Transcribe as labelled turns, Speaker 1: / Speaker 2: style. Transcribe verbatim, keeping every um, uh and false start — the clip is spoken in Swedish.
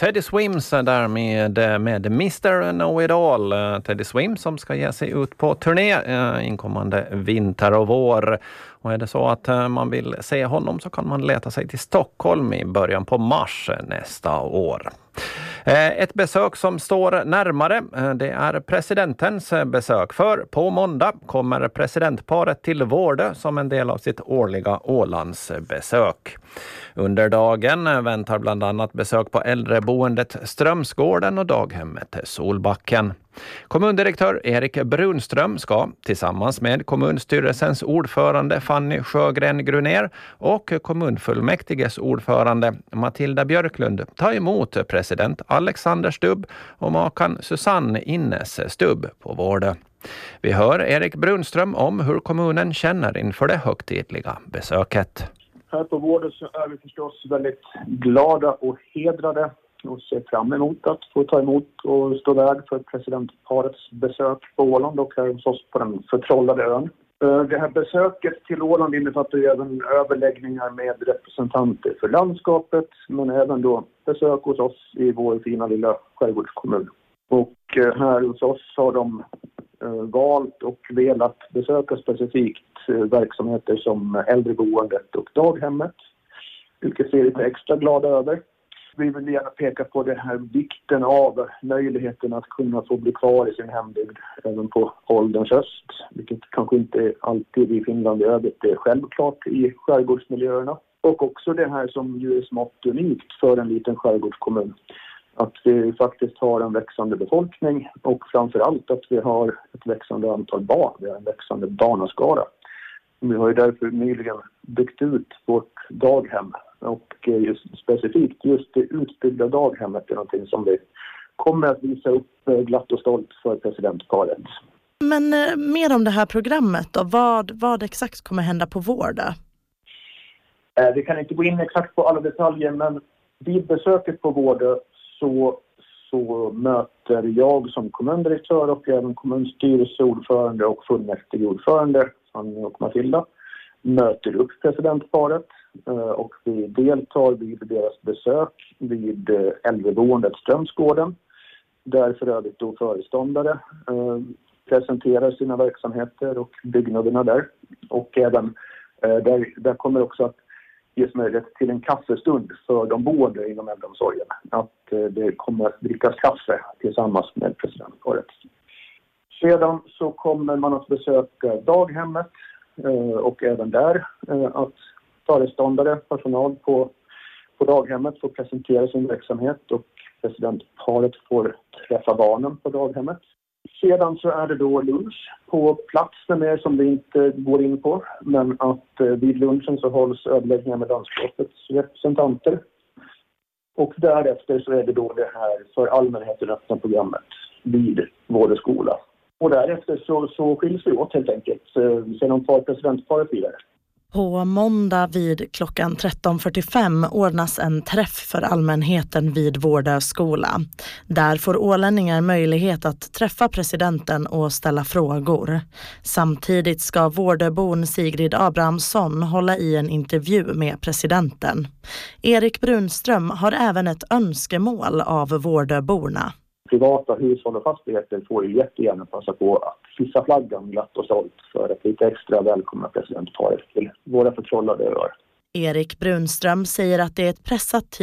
Speaker 1: Teddy Swims där med, med mister Know-It-All. Teddy Swims som ska ge sig ut på turné inkommande vinter och vår. Och är det så att man vill se honom så kan man leta sig till Stockholm i början på mars nästa år. Ett besök som står närmare, det är presidentens besök. För på måndag kommer presidentparet till Vårdö som en del av sitt årliga Ålandsbesök. Under dagen väntar bland annat besök på äldreboendet Strömsgården och daghemmet Solbacken. Kommundirektör Erik Brunström ska tillsammans med kommunstyrelsens ordförande Fanny Sjögren-Gruner och kommunfullmäktiges ordförande Matilda Björklund ta emot president Alexander Stubb och makan Susanne Innes Stubb på Vårdö. Vi hör Erik Brunström om hur kommunen känner inför det högtidliga besöket.
Speaker 2: Här på Vårdö så är vi förstås väldigt glada och hedrade och ser fram emot att få ta emot och stå värd för presidentparets besök på Åland och här hos oss på den förtrollade ön. Det här besöket till Åland innefattar ju även överläggningar med representanter för landskapet men även då besök hos oss i vår fina lilla skärgårdskommun. Och här hos oss har de valt och velat besöka specifikt verksamheter som äldreboendet och daghemmet, vilket vi är lite extra glada över. Vi vill gärna peka på den här vikten av möjligheten att kunna få bli kvar i sin hembygd även på ålderns höst, vilket kanske inte alltid i Finland i övrigt är självklart i skärgårdsmiljöerna. Och också det här som ju är smått unikt för en liten skärgårdskommun. Att vi faktiskt har en växande befolkning och framförallt att vi har ett växande antal barn, vi har en växande barnaskara. Vi har ju därför nyligen byggt ut vårt daghem och just specifikt just det utbyggda daghemmet är någonting som vi kommer att visa upp glatt och stolt för presidentparet.
Speaker 3: Men eh, mer om det här programmet då, vad, vad exakt kommer hända på Vårdö?
Speaker 2: Eh, vi kan inte gå in exakt på alla detaljer men vid besöket på Vårdö så, så möter jag som kommundirektör och även kommunstyrelseordförande och fullmäktigeordförande Fanny och Matilda möter upp presidentparet och vi deltar vid deras besök vid äldreboendet Strömsgården där för övrigt då föreståndare presenterar sina verksamheter och byggnaderna där och även där, där kommer också att ges möjlighet till en kaffestund för de boende inom äldreomsorgen. Att det kommer att drickas kaffe tillsammans med presidentparet. Sedan så kommer man att besöka daghemmet och även där att föreståndare, personal på, på daghemmet får presentera sin verksamhet och presidentparet får träffa barnen på daghemmet. Sedan så är det då lunch på platsen mer som vi inte går in på. Men att eh, vid lunchen så hålls överläggningar med landskapets representanter. Och därefter så är det då det här för allmänheten öppna programmet vid Vårdö skola. Och därefter så, så skiljs vi åt helt enkelt. Eh, sedan tar presidentparet vidare.
Speaker 3: På måndag vid klockan tretton fyrtiofem ordnas en träff för allmänheten vid Vårdö skola. Där får ålänningar möjlighet att träffa presidenten och ställa frågor. Samtidigt ska Vårdöbon Sigrid Abrahamsson hålla i en intervju med presidenten. Erik Brunström har även ett önskemål av Vårdöborna.
Speaker 2: Privata hushåll och fastigheter får ju jättegärna passa på att hissa flaggan glatt och stolt för att lite extra välkomna presidentparet till våra förtrollade öar.
Speaker 3: Erik Brunström säger att det är ett pressat